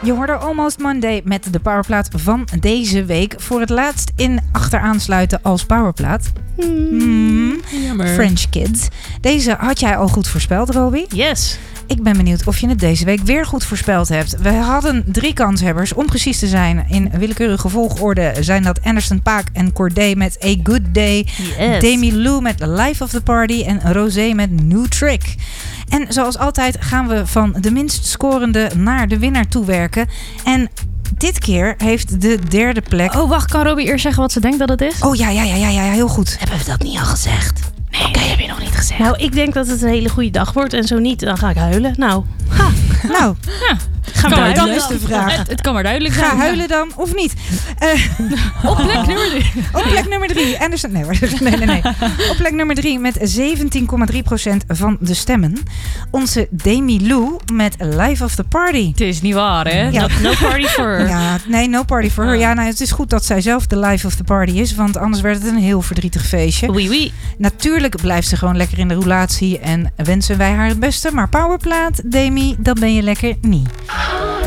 Je hoorde Almost Monday met de powerplaat van deze week. Voor het laatst in achteraansluiten als powerplaat. Jammer. French Kids. Deze had jij al goed voorspeld, Roby. Yes. Ik ben benieuwd of je het deze week weer goed voorspeld hebt. We hadden 3 kanshebbers. Om precies te zijn, in willekeurige volgorde zijn dat Anderson .Paak en Corday met A Good Day. Yes. Demi Lou met Life of the Party en Rosé met New Trick. En zoals altijd gaan we van de minst scorende naar de winnaar toewerken. En dit keer heeft de derde plek... Oh, wacht. Kan Roby eerst zeggen wat ze denkt dat het is? Oh ja, heel goed. Hebben we dat niet al gezegd? Nee, oké, heb je nog niet gezegd. Nou, ik denk dat het een hele goede dag wordt. En zo niet, dan ga ik huilen. Nou, Nou, ja. Ga maar dat huilen. is de vraag. Het kan maar duidelijk zijn. Ga huilen dan, of niet? Op plek nummer 3. Op plek nummer 3. Anderson, nee. Op plek nummer 3 met 17,3% van de stemmen. Onze Demi Lou met Life of the Party. Het is niet waar, hè? Ja. No party for her. Ja, nee, no party for her. Ja, nou, het is goed dat zij zelf de life of the party is, want anders werd het een heel verdrietig feestje. Oui, oui. Natuurlijk blijft ze gewoon lekker in de roulatie en wensen wij haar het beste. Maar powerplaat, Demi, dat ben je lekker niet.